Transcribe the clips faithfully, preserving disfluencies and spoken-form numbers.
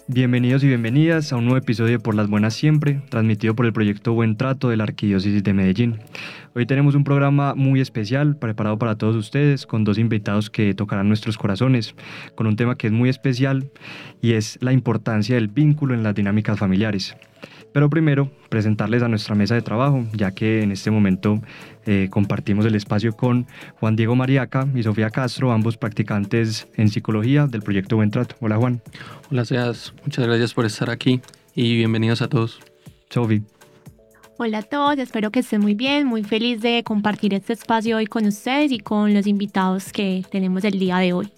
Bienvenidos y bienvenidas a un nuevo episodio de Por las Buenas Siempre, transmitido por el proyecto Buen Trato de la Arquidiócesis de Medellín. Hoy tenemos un programa muy especial preparado para todos ustedes, con dos invitados que tocarán nuestros corazones, con un tema que es muy especial y es la importancia del vínculo en las dinámicas familiares. Pero primero, presentarles a nuestra mesa de trabajo, ya que en este momento eh, compartimos el espacio con Juan Diego Mariaca y Sofía Castro, ambos practicantes en psicología del proyecto Buen Trato. Hola, Juan. Hola, Sebas. Muchas gracias por estar aquí y bienvenidos a todos. Sofi. Hola a todos, espero que estén muy bien, muy feliz de compartir este espacio hoy con ustedes y con los invitados que tenemos el día de hoy.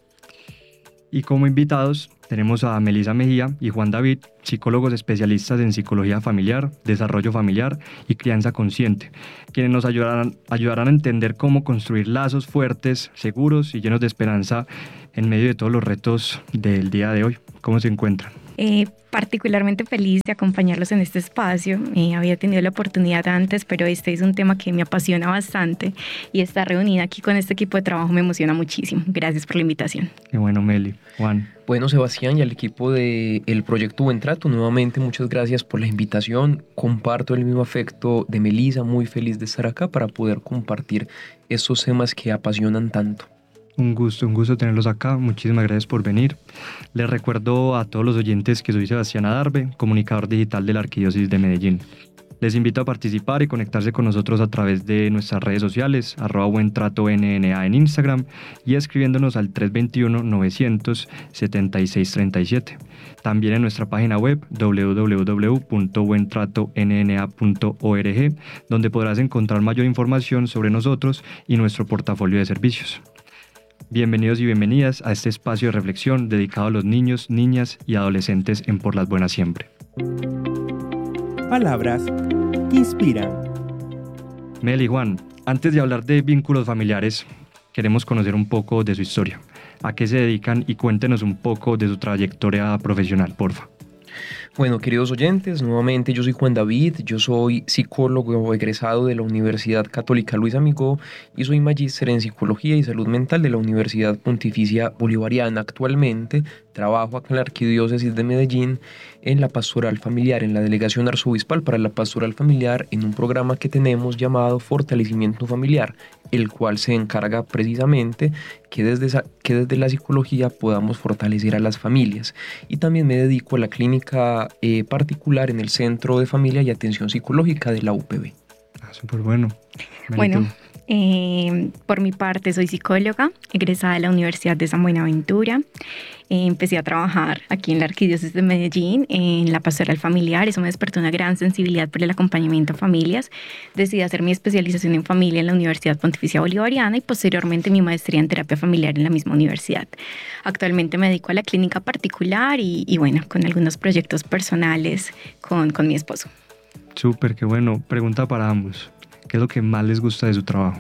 Y como invitados tenemos a Melissa Mejía y Juan David, psicólogos especialistas en psicología familiar, desarrollo familiar y crianza consciente, quienes nos ayudarán, ayudarán a entender cómo construir lazos fuertes, seguros y llenos de esperanza en medio de todos los retos del día de hoy. ¿Cómo se encuentran? Eh, particularmente feliz de acompañarlos en este espacio. Eh, había tenido la oportunidad antes, pero este es un tema que me apasiona bastante y estar reunida aquí con este equipo de trabajo me emociona muchísimo. Gracias por la invitación. Qué bueno, Meli. Juan. Bueno, Sebastián, y al equipo del Proyecto Buen Trato, nuevamente muchas gracias por la invitación. Comparto el mismo afecto de Melissa, muy feliz de estar acá para poder compartir estos temas que apasionan tanto. Un gusto, un gusto tenerlos acá. Muchísimas gracias por venir. Les recuerdo a todos los oyentes que soy Sebastián Adarve, comunicador digital de la Arquidiócesis de Medellín. Les invito a participar y conectarse con nosotros a través de nuestras redes sociales, arroba Buen Trato N N A en Instagram y escribiéndonos al tres dos uno, novecientos setenta y seis treinta y siete. También en nuestra página web doble u doble u doble u punto buen trato n n a punto org, donde podrás encontrar mayor información sobre nosotros y nuestro portafolio de servicios. Bienvenidos y bienvenidas a este espacio de reflexión dedicado a los niños, niñas y adolescentes en Por las Buenas Siempre. Palabras que inspiran. Mel y Juan, antes de hablar de vínculos familiares, queremos conocer un poco de su historia. ¿A qué se dedican? Y cuéntenos un poco de su trayectoria profesional, porfa. Bueno, queridos oyentes, nuevamente yo soy Juan David, yo soy psicólogo egresado de la Universidad Católica Luis Amigó y soy magíster en Psicología y Salud Mental de la Universidad Pontificia Bolivariana. Actualmente trabajo acá en la Arquidiócesis de Medellín en la Pastoral Familiar, en la Delegación Arzobispal para la Pastoral Familiar, en un programa que tenemos llamado Fortalecimiento Familiar, el cual se encarga precisamente que desde, que desde la psicología podamos fortalecer a las familias. Y también me dedico a la clínica eh, particular en el Centro de Familia y Atención Psicológica de la U P B. Ah, súper bueno. Bueno, eh, por mi parte soy psicóloga, egresada de la Universidad de San Buenaventura. Eh, empecé a trabajar aquí en la Arquidiócesis de Medellín, en la Pastoral Familiar. Eso me despertó una gran sensibilidad por el acompañamiento a familias. Decidí hacer mi especialización en familia en la Universidad Pontificia Bolivariana y posteriormente mi maestría en terapia familiar en la misma universidad. Actualmente me dedico a la clínica particular y, y bueno, con algunos proyectos personales con, con mi esposo. Súper, qué bueno. Pregunta para ambos. ¿Qué es lo que más les gusta de su trabajo?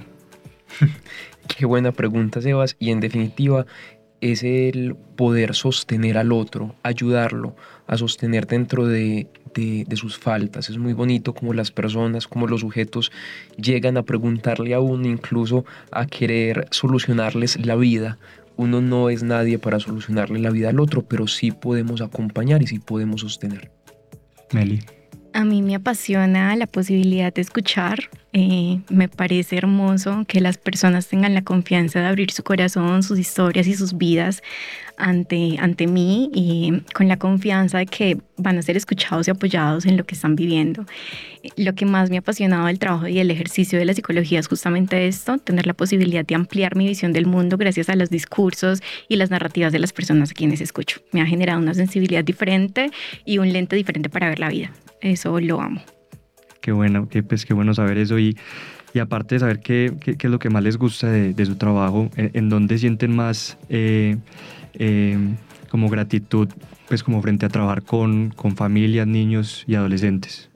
Qué buena pregunta, Sebas. Y en definitiva, es el poder sostener al otro, ayudarlo a sostener dentro de, de, de sus faltas. Es muy bonito como las personas, como los sujetos llegan a preguntarle a uno, incluso a querer solucionarles la vida. Uno no es nadie para solucionarle la vida al otro, pero sí podemos acompañar y sí podemos sostener. Meli. A mí me apasiona la posibilidad de escuchar. Eh, me parece hermoso que las personas tengan la confianza de abrir su corazón, sus historias y sus vidas ante, ante mí y con la confianza de que van a ser escuchados y apoyados en lo que están viviendo. Lo que más me ha apasionado del trabajo y el ejercicio de la psicología es justamente esto, tener la posibilidad de ampliar mi visión del mundo gracias a los discursos y las narrativas de las personas a quienes escucho. Me ha generado una sensibilidad diferente y un lente diferente para ver la vida. Eso lo amo. Qué bueno, qué, pues, qué bueno saber eso y, y aparte de saber qué, qué, qué es lo que más les gusta de, de su trabajo, en, en dónde sienten más eh, eh, como gratitud, pues como frente a trabajar con, con familias, niños y adolescentes.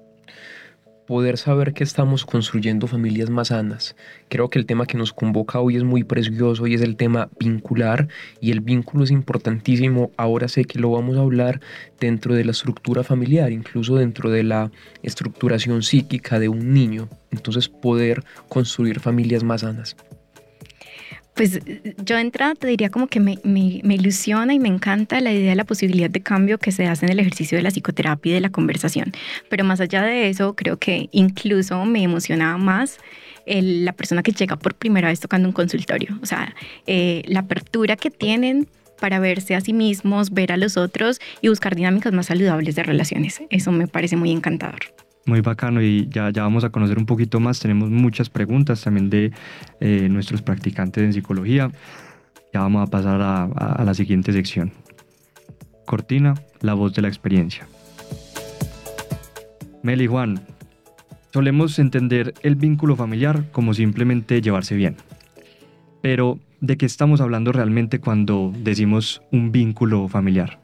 Poder saber que estamos construyendo familias más sanas. Creo que el tema que nos convoca hoy es muy precioso y es el tema vincular, y el vínculo es importantísimo. Ahora sé que lo vamos a hablar dentro de la estructura familiar, incluso dentro de la estructuración psíquica de un niño. Entonces poder construir familias más sanas. Pues yo de entrada te diría como que me, me, me ilusiona y me encanta la idea de la posibilidad de cambio que se hace en el ejercicio de la psicoterapia y de la conversación. Pero más allá de eso, creo que incluso me emocionaba más el, la persona que llega por primera vez tocando un consultorio. O sea, eh, la apertura que tienen para verse a sí mismos, ver a los otros y buscar dinámicas más saludables de relaciones. Eso me parece muy encantador. Muy bacano, y ya, ya vamos a conocer un poquito más. Tenemos muchas preguntas también de eh, nuestros practicantes en psicología. Ya vamos a pasar a, a, a la siguiente sección. Cortina, la voz de la experiencia. Meli, Juan, solemos entender el vínculo familiar como simplemente llevarse bien. Pero, ¿de qué estamos hablando realmente cuando decimos un vínculo familiar?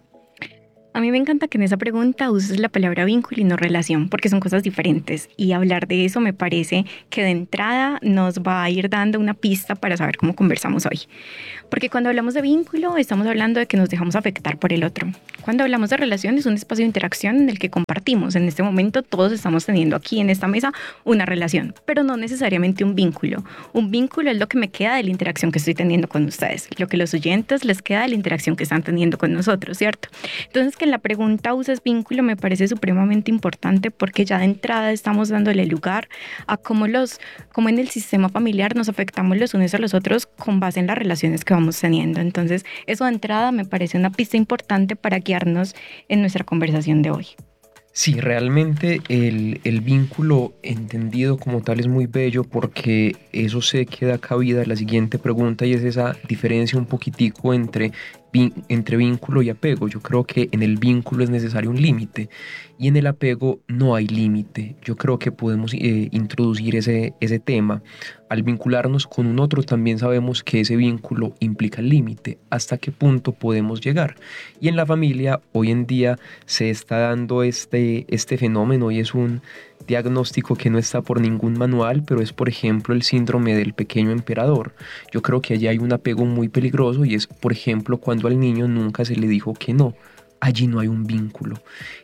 A mí me encanta que en esa pregunta uses la palabra vínculo y no relación, porque son cosas diferentes, y hablar de eso me parece que de entrada nos va a ir dando una pista para saber cómo conversamos hoy. Porque cuando hablamos de vínculo estamos hablando de que nos dejamos afectar por el otro. Cuando hablamos de relación es un espacio de interacción en el que compartimos. En este momento todos estamos teniendo aquí en esta mesa una relación, pero no necesariamente un vínculo. Un vínculo es lo que me queda de la interacción que estoy teniendo con ustedes, lo que los oyentes les queda de la interacción que están teniendo con nosotros, ¿cierto? Entonces, que en la pregunta uses vínculo me parece supremamente importante, porque ya de entrada estamos dándole lugar a cómo, los, cómo en el sistema familiar nos afectamos los unos a los otros con base en las relaciones que vamos teniendo. Entonces, eso de entrada me parece una pista importante para guiarnos en nuestra conversación de hoy. Sí, realmente el, el vínculo entendido como tal es muy bello, porque eso se queda cabida a la siguiente pregunta, y es esa diferencia un poquitico entre, entre vínculo y apego. Yo creo que en el vínculo es necesario un límite y en el apego no hay límite. Yo creo que podemos eh, introducir ese, ese tema. Al vincularnos con un otro también sabemos que ese vínculo implica el límite, hasta qué punto podemos llegar. Y en la familia hoy en día se está dando este, este fenómeno, y es un diagnóstico que no está por ningún manual, pero es, por ejemplo, el síndrome del pequeño emperador. Yo creo que allí hay un apego muy peligroso, y es, por ejemplo, cuando al niño nunca se le dijo que no. Allí no hay un vínculo.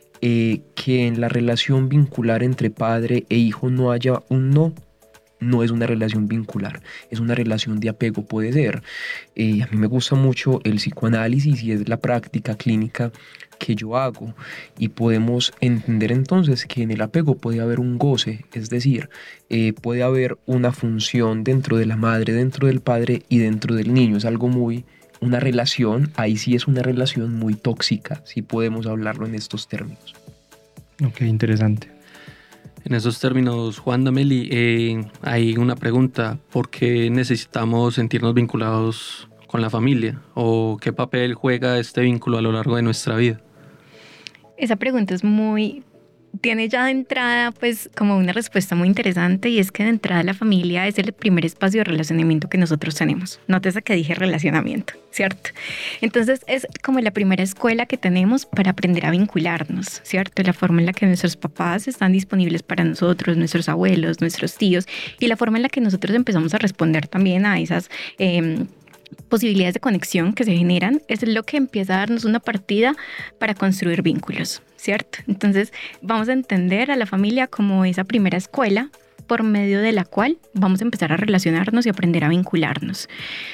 Eh, que en la relación vincular entre padre e hijo no haya un no, no es una relación vincular, es una relación de apego, puede ser. Eh, a mí me gusta mucho el psicoanálisis, y es la práctica clínica que yo hago, y podemos entender entonces que en el apego puede haber un goce, es decir, eh, puede haber una función dentro de la madre, dentro del padre y dentro del niño. Es algo muy, una relación, ahí sí es una relación muy tóxica, si podemos hablarlo en estos términos. Ok, interesante. En esos términos, Juan Dameli, eh, hay una pregunta: ¿por qué necesitamos sentirnos vinculados con la familia? ¿O qué papel juega este vínculo a lo largo de nuestra vida? Esa pregunta es muy... tiene ya de entrada pues como una respuesta muy interesante, y es que de entrada la familia es el primer espacio de relacionamiento que nosotros tenemos. Nótese que dije relacionamiento, ¿cierto? Entonces es como la primera escuela que tenemos para aprender a vincularnos, ¿cierto? La forma en la que nuestros papás están disponibles para nosotros, nuestros abuelos, nuestros tíos, y la forma en la que nosotros empezamos a responder también a esas eh, posibilidades de conexión que se generan, es lo que empieza a darnos una partida para construir vínculos, ¿cierto? Entonces vamos a entender a la familia como esa primera escuela por medio de la cual vamos a empezar a relacionarnos y aprender a vincularnos.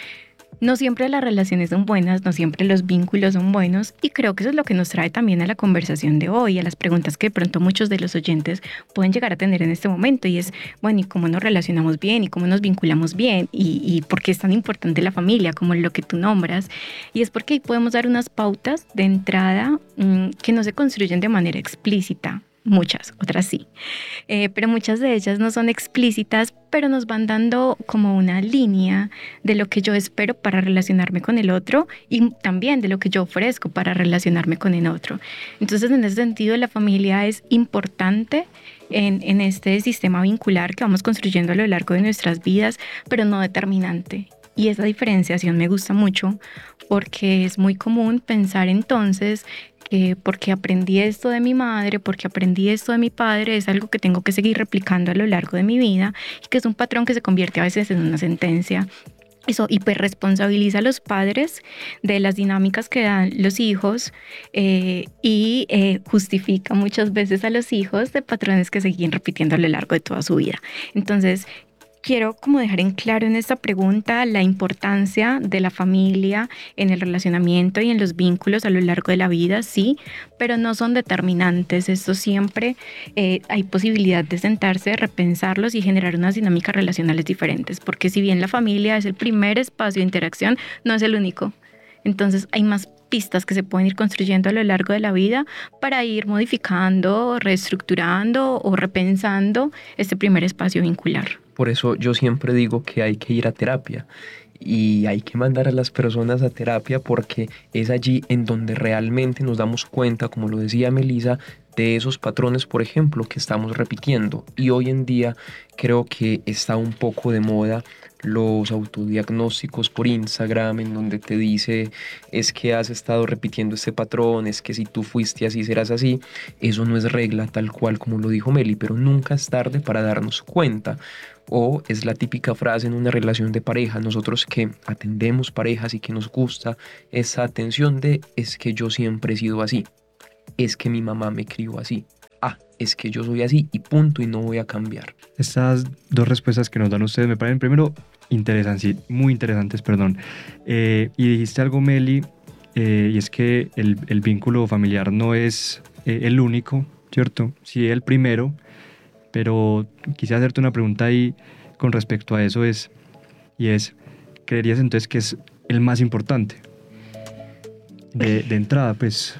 No siempre las relaciones son buenas, no siempre los vínculos son buenos, y creo que eso es lo que nos trae también a la conversación de hoy, a las preguntas que de pronto muchos de los oyentes pueden llegar a tener en este momento, y es, bueno, ¿y cómo nos relacionamos bien? ¿Y cómo nos vinculamos bien? ¿Y, y por qué es tan importante la familia, como lo que tú nombras? Y es porque ahí podemos dar unas pautas de entrada mmm, que no se construyen de manera explícita. Muchas, otras sí, eh, pero muchas de ellas no son explícitas, pero nos van dando como una línea de lo que yo espero para relacionarme con el otro, y también de lo que yo ofrezco para relacionarme con el otro. Entonces, en ese sentido, la familia es importante en, en este sistema vincular que vamos construyendo a lo largo de nuestras vidas, pero no determinante. Y esa diferenciación me gusta mucho, porque es muy común pensar entonces que porque aprendí esto de mi madre, porque aprendí esto de mi padre, es algo que tengo que seguir replicando a lo largo de mi vida, y que es un patrón que se convierte a veces en una sentencia. Eso hiperresponsabiliza a los padres de las dinámicas que dan los hijos, eh, y eh, justifica muchas veces a los hijos de patrones que siguen repitiendo a lo largo de toda su vida. Entonces, quiero como dejar en claro en esta pregunta la importancia de la familia en el relacionamiento y en los vínculos a lo largo de la vida, sí, pero no son determinantes. Esto siempre eh, hay posibilidad de sentarse, repensarlos y generar unas dinámicas relacionales diferentes, porque si bien la familia es el primer espacio de interacción, no es el único. Entonces hay más pistas que se pueden ir construyendo a lo largo de la vida para ir modificando, reestructurando o repensando este primer espacio vincular. Por eso yo siempre digo que hay que ir a terapia y hay que mandar a las personas a terapia, porque es allí en donde realmente nos damos cuenta, como lo decía Melissa, de esos patrones, por ejemplo, que estamos repitiendo. Y hoy en día creo que está un poco de moda los autodiagnósticos por Instagram, en donde te dice es que has estado repitiendo este patrón, es que si tú fuiste así serás así. Eso no es regla, tal cual como lo dijo Meli, pero nunca es tarde para darnos cuenta. O es la típica frase en una relación de pareja, nosotros que atendemos parejas y que nos gusta esa atención de es que yo siempre he sido así, es que mi mamá me crió así, ah, es que yo soy así y punto, y no voy a cambiar. Estas dos respuestas que nos dan ustedes me parecen primero interesantes, muy interesantes, perdón. Eh, y dijiste algo, Meli, eh, y es que el, el vínculo familiar no es eh, el único, ¿cierto? Sí, el primero, pero quisiera hacerte una pregunta ahí con respecto a eso, es, y es, ¿creerías entonces que es el más importante? De, de entrada, pues...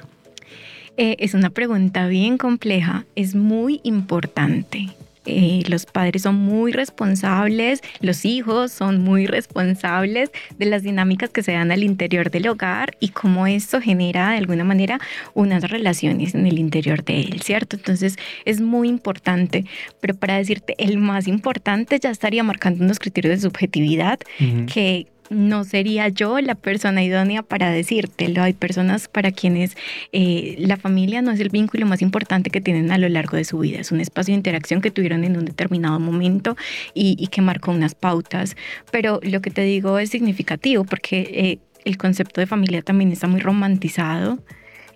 Eh, es una pregunta bien compleja, es muy importante. Eh, los padres son muy responsables, los hijos son muy responsables de las dinámicas que se dan al interior del hogar y cómo esto genera de alguna manera unas relaciones en el interior de él, ¿cierto? Entonces es muy importante, pero para decirte el más importante ya estaría marcando unos criterios de subjetividad uh-huh. que no sería yo la persona idónea para decírtelo. Hay personas para quienes eh, la familia no es el vínculo más importante que tienen a lo largo de su vida. Es un espacio de interacción que tuvieron en un determinado momento y, y que marcó unas pautas. Pero lo que te digo es significativo porque eh, el concepto de familia también está muy romantizado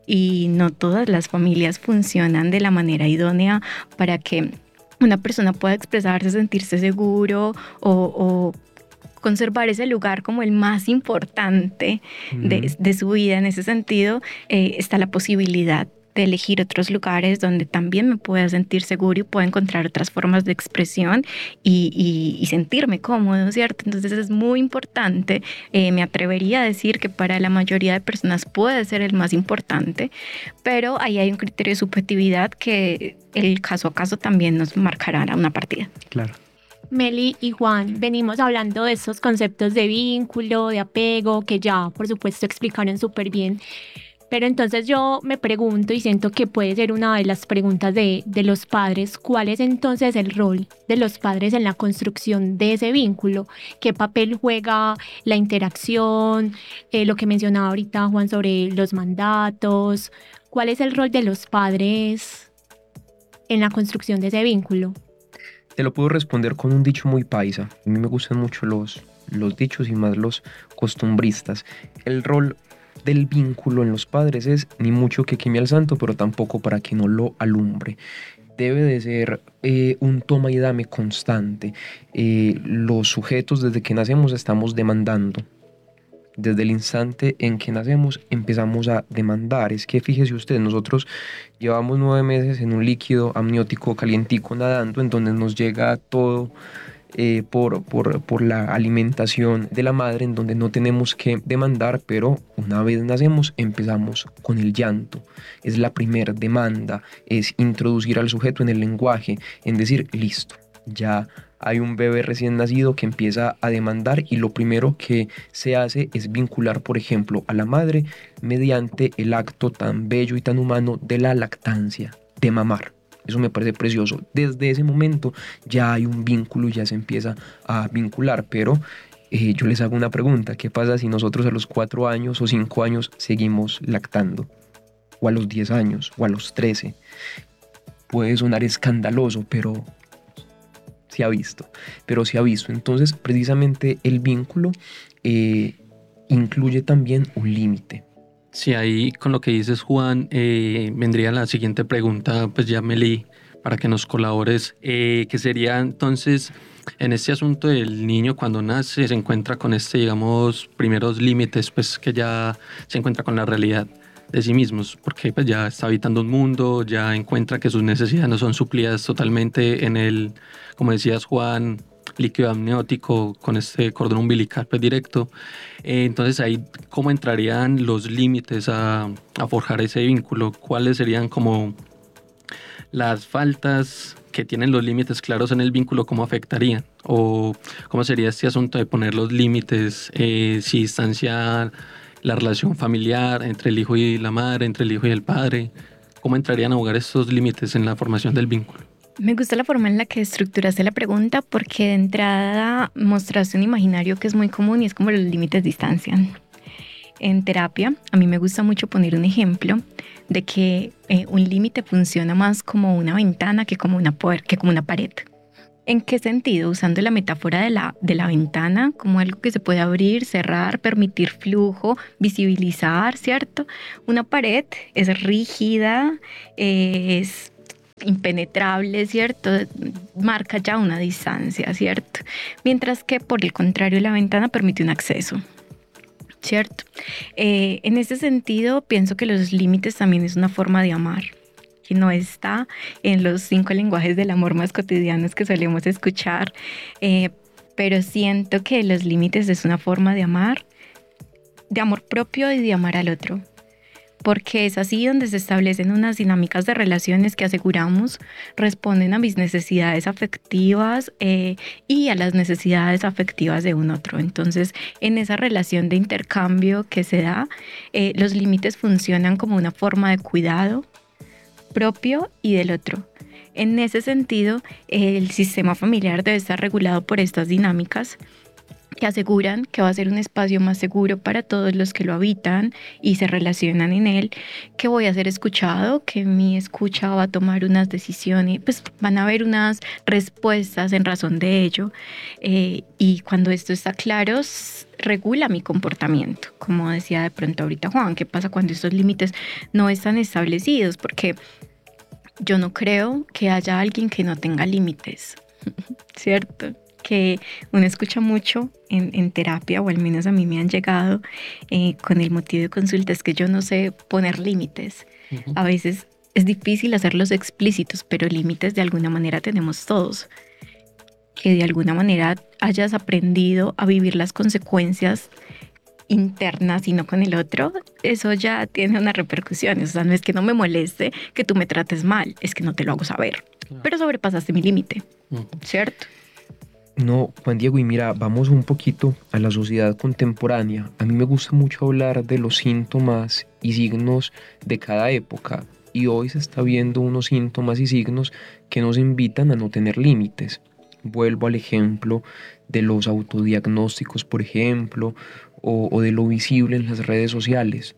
y no todas las familias funcionan de la manera idónea para que una persona pueda expresarse, sentirse seguro o, o conservar ese lugar como el más importante uh-huh. de, de su vida. En ese sentido, eh, está la posibilidad de elegir otros lugares donde también me pueda sentir seguro y pueda encontrar otras formas de expresión y, y, y sentirme cómodo, ¿cierto? Entonces es muy importante. Eh, me atrevería a decir que para la mayoría de personas puede ser el más importante, pero ahí hay un criterio de subjetividad que el caso a caso también nos marcará una partida. Claro. Meli y Juan, venimos hablando de estos conceptos de vínculo, de apego, que ya por supuesto explicaron súper bien, pero entonces yo me pregunto y siento que puede ser una de las preguntas de, de los padres, ¿cuál es entonces el rol de los padres en la construcción de ese vínculo? ¿Qué papel juega la interacción? Eh, lo que mencionaba ahorita Juan sobre los mandatos, ¿cuál es el rol de los padres en la construcción de ese vínculo? Te lo puedo responder con un dicho muy paisa. A mí me gustan mucho los, los dichos y más los costumbristas. El rol del vínculo en los padres es ni mucho que queme al santo, pero tampoco para que no lo alumbre. Debe de ser eh, un toma y dame constante. Eh, los sujetos desde que nacemos estamos demandando. Desde el instante en que nacemos empezamos a demandar. Es que fíjese usted, nosotros llevamos nueve meses en un líquido amniótico calientico nadando, en donde nos llega todo eh, por, por, por la alimentación de la madre, en donde no tenemos que demandar, pero una vez nacemos empezamos con el llanto. Es la primera demanda, es introducir al sujeto en el lenguaje, en decir, listo, ya hay un bebé recién nacido que empieza a demandar y lo primero que se hace es vincular, por ejemplo, a la madre mediante el acto tan bello y tan humano de la lactancia, de mamar. Eso me parece precioso. Desde ese momento ya hay un vínculo y ya se empieza a vincular, pero eh, yo les hago una pregunta. ¿Qué pasa si nosotros a los cuatro años o cinco años seguimos lactando? O a los diez años, o a los trece. Puede sonar escandaloso, pero... se ha visto, pero se ha visto. Entonces, precisamente el vínculo eh, incluye también un límite. Sí, ahí con lo que dices, Juan, eh, vendría la siguiente pregunta, pues ya Meli para que nos colabores, eh, que sería entonces en este asunto del niño cuando nace se encuentra con este, digamos, primeros límites, pues que ya se encuentra con la realidad de sí mismos, porque pues ya está habitando un mundo, ya encuentra que sus necesidades no son suplidas totalmente en el, como decías Juan, líquido amniótico con este cordón umbilical pues directo. Eh, entonces ahí, ¿cómo entrarían los límites a, a forjar ese vínculo? ¿Cuáles serían como las faltas que tienen los límites claros en el vínculo? ¿Cómo afectarían? ¿O cómo sería este asunto de poner los límites, eh, si distanciar la relación familiar entre el hijo y la madre, entre el hijo y el padre? ¿Cómo entrarían a jugar estos límites en la formación del vínculo? Me gusta la forma en la que estructuraste la pregunta porque de entrada mostraste un imaginario que es muy común y es como los límites distancian. En terapia, a mí me gusta mucho poner un ejemplo de que eh, un límite funciona más como una ventana que como una, puer- que como una pared. ¿En qué sentido? Usando la metáfora de la, de la ventana como algo que se puede abrir, cerrar, permitir flujo, visibilizar, ¿cierto? Una pared es rígida, eh, es impenetrable, ¿cierto? Marca ya una distancia, ¿cierto? Mientras que, por el contrario, la ventana permite un acceso, ¿cierto? Eh, en ese sentido, pienso que los límites también es una forma de amar, que no está en los cinco lenguajes del amor más cotidianos que solemos escuchar, eh, pero siento que los límites es una forma de amar, de amor propio y de amar al otro, porque es así donde se establecen unas dinámicas de relaciones que aseguramos responden a mis necesidades afectivas eh, y a las necesidades afectivas de un otro. Entonces, en esa relación de intercambio que se da, eh, los límites funcionan como una forma de cuidado propio y del otro. En ese sentido, el sistema familiar debe estar regulado por estas dinámicas que aseguran que va a ser un espacio más seguro para todos los que lo habitan y se relacionan en él, que voy a ser escuchado, que mi escucha va a tomar unas decisiones, pues van a haber unas respuestas en razón de ello, eh, y cuando esto está claro, regula mi comportamiento. Como decía de pronto ahorita Juan, ¿qué pasa cuando estos límites no están establecidos? Porque yo no creo que haya alguien que no tenga límites, ¿cierto? Que uno escucha mucho en, en terapia, o al menos a mí me han llegado eh, con el motivo de consulta, es que yo no sé poner límites. Uh-huh. A veces es difícil hacerlos explícitos, pero límites de alguna manera tenemos todos. Que de alguna manera hayas aprendido a vivir las consecuencias internas y no con el otro, eso ya tiene unas repercusiones. O sea, no es que no me moleste que tú me trates mal, es que no te lo hago saber. Uh-huh. Pero sobrepasaste mi límite, uh-huh. ¿cierto? No, Juan Diego, y mira, vamos un poquito a la sociedad contemporánea. A mí me gusta mucho hablar de los síntomas y signos de cada época, y hoy se está viendo unos síntomas y signos que nos invitan a no tener límites. Vuelvo al ejemplo de los autodiagnósticos, por ejemplo, o, o de lo visible en las redes sociales.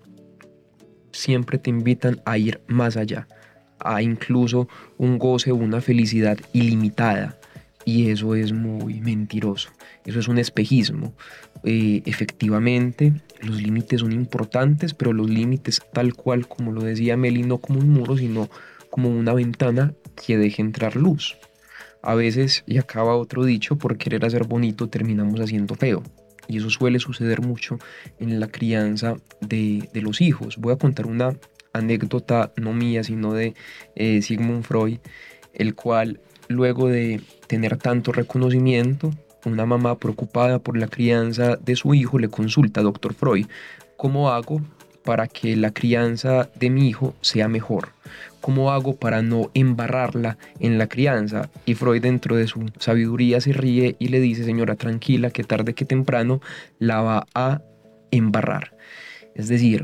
Siempre te invitan a ir más allá, a incluso un goce o una felicidad ilimitada. Y eso es muy mentiroso, eso es un espejismo. Eh, efectivamente, los límites son importantes, pero los límites tal cual como lo decía Meli, no como un muro, sino como una ventana que deje entrar luz. A veces, y acaba otro dicho, por querer hacer bonito terminamos haciendo feo. Y eso suele suceder mucho en la crianza de, de los hijos. Voy a contar una anécdota no mía, sino de eh, Sigmund Freud, el cual, luego de tener tanto reconocimiento, una mamá preocupada por la crianza de su hijo le consulta: doctor Freud, ¿cómo hago para que la crianza de mi hijo sea mejor? ¿Cómo hago para no embarrarla en la crianza? Y Freud, dentro de su sabiduría, se ríe y le dice: señora, tranquila, que tarde que temprano la va a embarrar. Es decir,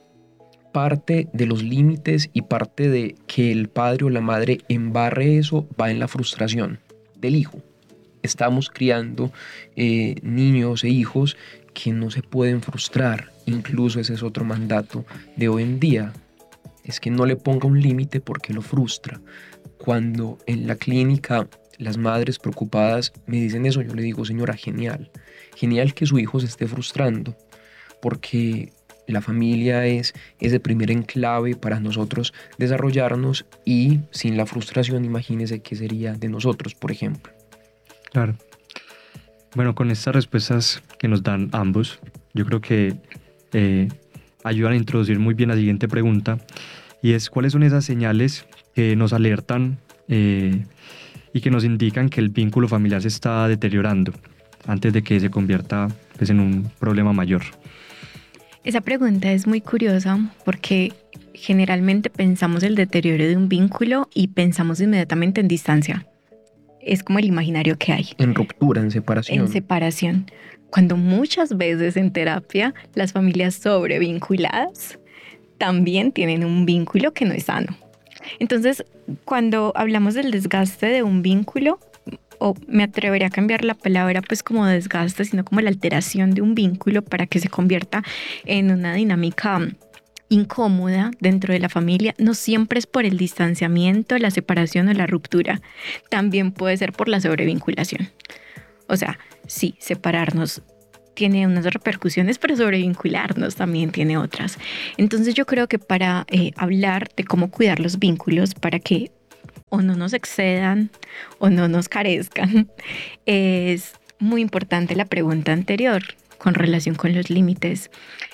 parte de los límites y parte de que el padre o la madre embarre eso va en la frustración del hijo. Estamos criando eh, niños e hijos que no se pueden frustrar. Incluso ese es otro mandato de hoy en día. Es que no le ponga un límite porque lo frustra. Cuando en la clínica las madres preocupadas me dicen eso, yo le digo: señora, genial. Genial que su hijo se esté frustrando, porque La familia es ese primer enclave para nosotros desarrollarnos y sin la frustración, imagínese qué sería de nosotros, por ejemplo. Claro. Bueno, con estas respuestas que nos dan ambos, yo creo que eh, ayudan a introducir muy bien la siguiente pregunta, y es ¿cuáles son esas señales que nos alertan eh, y que nos indican que el vínculo familiar se está deteriorando antes de que se convierta pues, en un problema mayor? Esa pregunta es muy curiosa porque generalmente pensamos el deterioro de un vínculo y pensamos inmediatamente en distancia. Es como el imaginario que hay. En ruptura, en separación. En separación. Cuando muchas veces en terapia las familias sobrevinculadas también tienen un vínculo que no es sano. Entonces, cuando hablamos del desgaste de un vínculo, o me atrevería a cambiar la palabra pues como desgaste, sino como la alteración de un vínculo para que se convierta en una dinámica incómoda dentro de la familia, no siempre es por el distanciamiento, la separación o la ruptura, también puede ser por la sobrevinculación. O sea, sí, separarnos tiene unas repercusiones, pero sobrevincularnos también tiene otras. Entonces yo creo que para eh, hablar de cómo cuidar los vínculos, para que o no nos excedan o no nos carezcan, es muy importante la pregunta anterior con relación con los límites.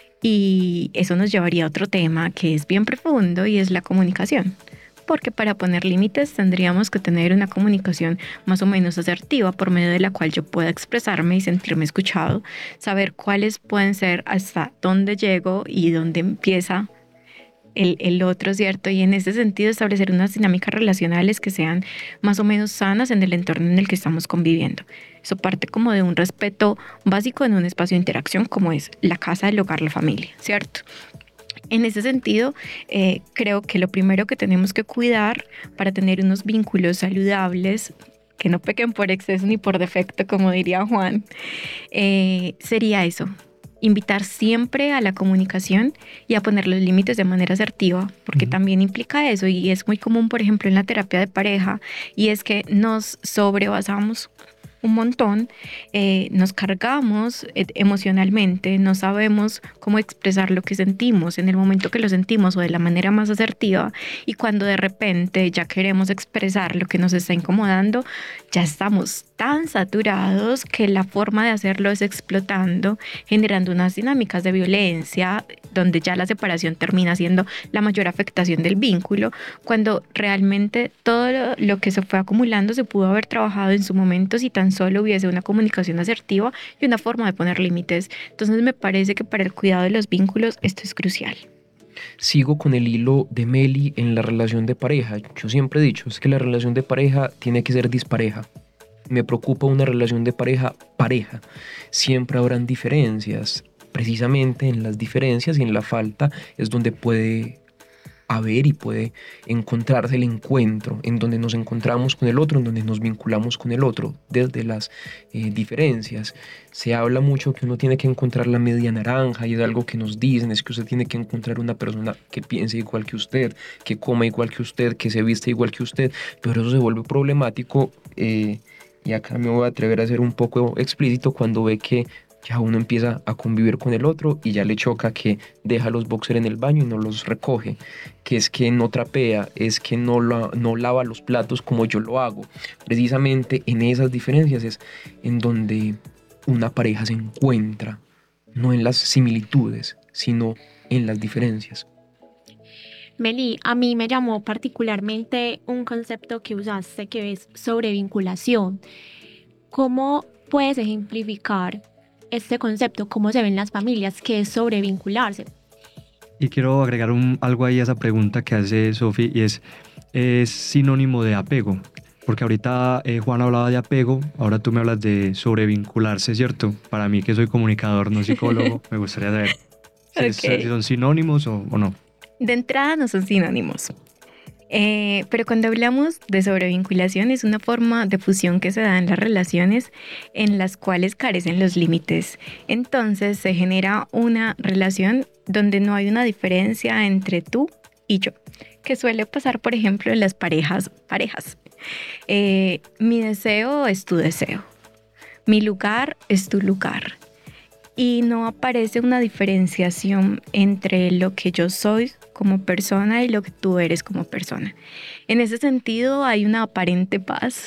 Y eso nos llevaría a otro tema que es bien profundo y es la comunicación. Porque para poner límites tendríamos que tener una comunicación más o menos asertiva por medio de la cual yo pueda expresarme y sentirme escuchado, saber cuáles pueden ser hasta dónde llego y dónde empieza El, el otro, ¿cierto? Y en ese sentido establecer unas dinámicas relacionales que sean más o menos sanas en el entorno en el que estamos conviviendo. Eso parte como de un respeto básico en un espacio de interacción como es la casa, el hogar, la familia, ¿cierto? En ese sentido, eh, creo que lo primero que tenemos que cuidar para tener unos vínculos saludables, que no pequen por exceso ni por defecto, como diría Juan, eh, sería eso. Invitar siempre a la comunicación y a poner los límites de manera asertiva, porque uh-huh. también implica eso y es muy común, por ejemplo, en la terapia de pareja, y es que nos sobrebasamos un montón, eh, nos cargamos eh, emocionalmente, no sabemos cómo expresar lo que sentimos en el momento que lo sentimos o de la manera más asertiva, y cuando de repente ya queremos expresar lo que nos está incomodando, ya estamos tan saturados que la forma de hacerlo es explotando, generando unas dinámicas de violencia donde ya la separación termina siendo la mayor afectación del vínculo, cuando realmente todo lo que se fue acumulando se pudo haber trabajado en su momento si tan solo hubiese una comunicación asertiva y una forma de poner límites. Entonces me parece que para el cuidado de los vínculos esto es crucial. Sigo con el hilo de Meli en la relación de pareja. Yo siempre he dicho, es que la relación de pareja tiene que ser dispareja. Me preocupa una relación de pareja pareja. Siempre habrán diferencias. Precisamente en las diferencias y en la falta es donde puede haber y puede encontrarse el encuentro, en donde nos encontramos con el otro, en donde nos vinculamos con el otro, desde las eh, diferencias. Se habla mucho que uno tiene que encontrar la media naranja, y es algo que nos dicen, es que usted tiene que encontrar una persona que piense igual que usted, que coma igual que usted, que se viste igual que usted, pero eso se vuelve problemático, eh, y acá me voy a atrever a ser un poco explícito cuando ve que ya uno empieza a convivir con el otro y ya le choca que deja los boxers en el baño y no los recoge, que es que no trapea, es que no, la, no lava los platos como yo lo hago. Precisamente en esas diferencias es en donde una pareja se encuentra, no en las similitudes, sino en las diferencias. Meli, a mí me llamó particularmente un concepto que usaste que es sobrevinculación. ¿Cómo puedes ejemplificar este concepto? ¿Cómo se ven las familias? ¿Qué es sobrevincularse? Y quiero agregar un, algo ahí a esa pregunta que hace Sofi, y es, es sinónimo de apego. Porque ahorita eh, Juan hablaba de apego, ahora tú me hablas de sobrevincularse, ¿cierto? Para mí, que soy comunicador, no psicólogo, me gustaría saber si, okay. si son sinónimos o, o no. De entrada no son sinónimos. Eh, pero cuando hablamos de sobrevinculación es una forma de fusión que se da en las relaciones en las cuales carecen los límites. Entonces se genera una relación donde no hay una diferencia entre tú y yo, que suele pasar, por ejemplo, en las parejas. parejas. Eh, mi deseo es tu deseo. Mi lugar es tu lugar. y no aparece una diferenciación entre lo que yo soy como persona y lo que tú eres como persona. En ese sentido hay una aparente paz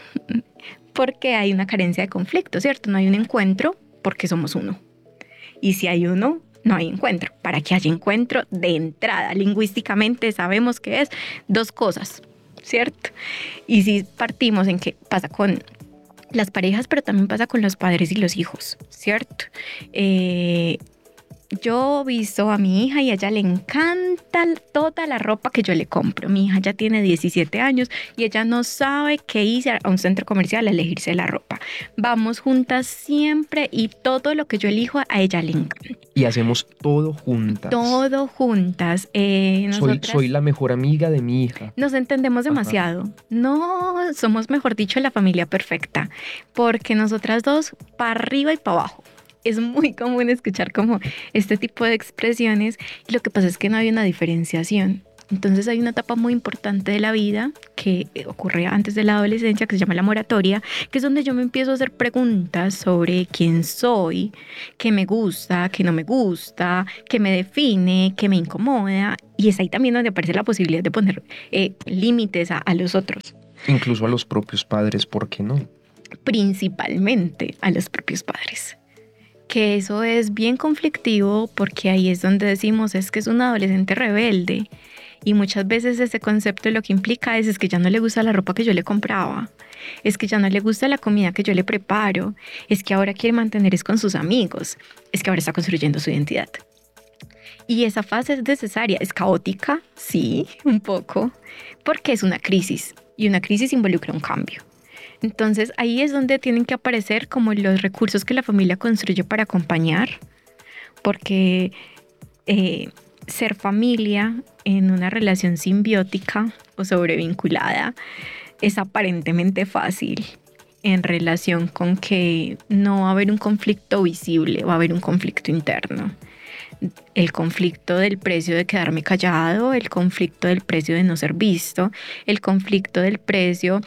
porque hay una carencia de conflicto, ¿cierto? No hay un encuentro porque somos uno. Y si hay uno, no hay encuentro. Para que haya encuentro de entrada, lingüísticamente sabemos que es dos cosas, ¿cierto? Y si partimos en que pasa con las parejas, pero también pasa con los padres y los hijos, ¿cierto? Eh, yo he visto a mi hija y a ella le encanta toda la ropa que yo le compro. Mi hija ya tiene diecisiete años y ella no sabe qué irse a un centro comercial a elegirse la ropa. Vamos juntas siempre y todo lo que yo elijo a ella le encanta. Y hacemos todo juntas. Todo juntas. Eh, soy, soy la mejor amiga de mi hija. Nos entendemos demasiado. Ajá. No, somos, mejor dicho, la familia perfecta. Porque nosotras dos, para arriba y para abajo. Es muy común escuchar como este tipo de expresiones y lo que pasa es que no hay una diferenciación. Entonces hay una etapa muy importante de la vida que ocurre antes de la adolescencia que se llama la moratoria, que es donde yo me empiezo a hacer preguntas sobre quién soy, qué me gusta, qué no me gusta, qué me define, qué me incomoda, y es ahí también donde aparece la posibilidad de poner eh, límites a, a los otros. Incluso a los propios padres, ¿por qué no? Principalmente a los propios padres. Que eso es bien conflictivo porque ahí es donde decimos es que es un adolescente rebelde y muchas veces ese concepto lo que implica es, es que ya no le gusta la ropa que yo le compraba, es que ya no le gusta la comida que yo le preparo, es que ahora quiere mantener es con sus amigos, es que ahora está construyendo su identidad. Y esa fase es necesaria, es caótica, sí, un poco, porque es una crisis y una crisis involucra un cambio. Entonces ahí es donde tienen que aparecer como los recursos que la familia construye para acompañar, porque eh, ser familia en una relación simbiótica o sobrevinculada es aparentemente fácil en relación con que no va a haber un conflicto visible, va a haber un conflicto interno. El conflicto del precio de quedarme callado, el conflicto del precio de no ser visto, el conflicto del precio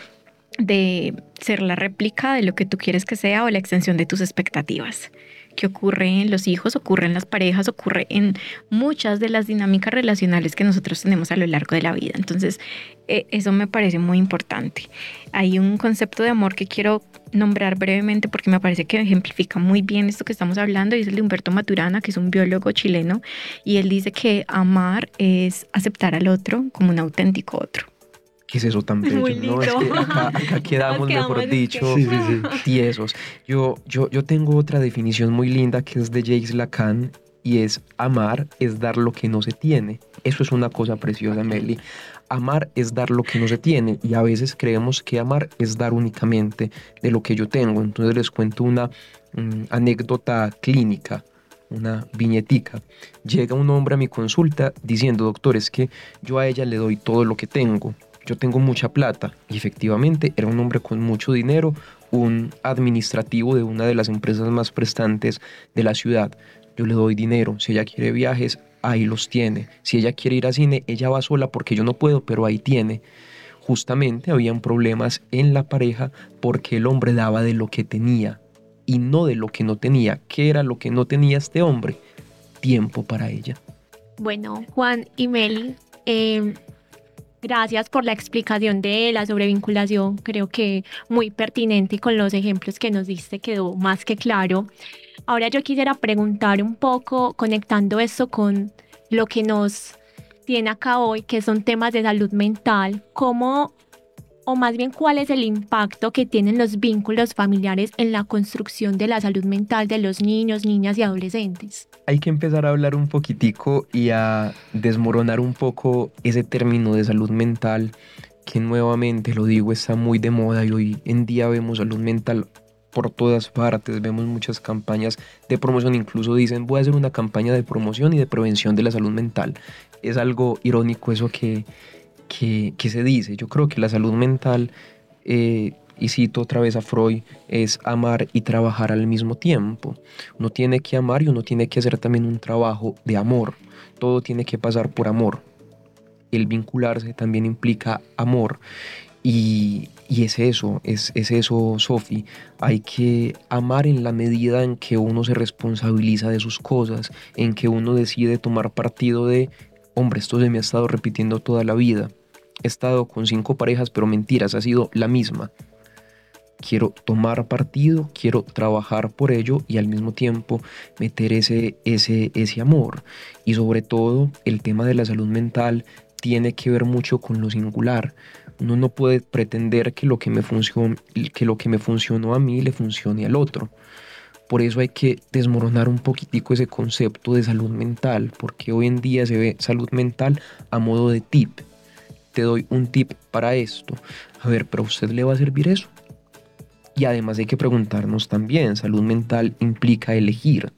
de ser la réplica de lo que tú quieres que sea o la extensión de tus expectativas. Que ocurre en los hijos, ocurre en las parejas, ocurre en muchas de las dinámicas relacionales que nosotros tenemos a lo largo de la vida. Entonces, eh, eso me parece muy importante. Hay un concepto de amor que quiero nombrar brevemente porque me parece que ejemplifica muy bien esto que estamos hablando y es el de Humberto Maturana, que es un biólogo chileno, y él dice que amar es aceptar al otro como un auténtico otro. ¿Qué es eso tan bello? No, es que acá, acá quedamos, mejor dicho, sí, sí, sí. tiesos. Yo, yo, yo tengo otra definición muy linda que es de Jacques Lacan y es amar es dar lo que no se tiene. Eso es una cosa preciosa, Meli. Amar es dar lo que no se tiene y a veces creemos que amar es dar únicamente de lo que yo tengo. Entonces les cuento una um, anécdota clínica, una viñetica. Llega un hombre a mi consulta diciendo, doctor, es que yo a ella le doy todo lo que tengo. Yo tengo mucha plata y efectivamente era un hombre con mucho dinero, un administrativo de una de las empresas más prestantes de la ciudad. Yo le doy dinero, si ella quiere viajes, ahí los tiene. Si ella quiere ir a cine, ella va sola porque yo no puedo, pero ahí tiene. Justamente habían problemas en la pareja porque el hombre daba de lo que tenía y no de lo que no tenía. ¿Qué era lo que no tenía este hombre? Tiempo para ella. Bueno, Juan y Meli, eh... gracias por la explicación de la sobrevinculación, creo que muy pertinente y con los ejemplos que nos diste quedó más que claro. Ahora yo quisiera preguntar un poco, conectando esto con lo que nos tiene acá hoy, que son temas de salud mental, ¿cómo, o más bien cuál es el impacto que tienen los vínculos familiares en la construcción de la salud mental de los niños, niñas y adolescentes? Hay que empezar a hablar un poquitico y a desmoronar un poco ese término de salud mental que nuevamente, lo digo, está muy de moda y hoy en día vemos salud mental por todas partes, vemos muchas campañas de promoción, incluso dicen voy a hacer una campaña de promoción y de prevención de la salud mental. Es algo irónico eso que, que, que se dice. Yo creo que la salud mental, eh, y cito otra vez a Freud, es amar y trabajar al mismo tiempo. Uno tiene que amar y uno tiene que hacer también un trabajo de amor. Todo tiene que pasar por amor. El vincularse también implica amor. Y, y es eso, es, es eso, Sofi. Hay que amar en la medida en que uno se responsabiliza de sus cosas, en que uno decide tomar partido de, hombre, esto se me ha estado repitiendo toda la vida. He estado con cinco parejas, pero mentiras, ha sido la misma. Quiero tomar partido, quiero trabajar por ello y al mismo tiempo meter ese, ese, ese amor. Y sobre todo, el tema de la salud mental tiene que ver mucho con lo singular. Uno no puede pretender que lo que me funcionó, que lo que me funcionó a mí le funcione al otro. Por eso hay que desmoronar un poquitico ese concepto de salud mental, porque hoy en día se ve salud mental a modo de tip. Te doy un tip para esto. A ver, ¿pero a usted le va a servir eso? Y además hay que preguntarnos también, salud mental implica elegir.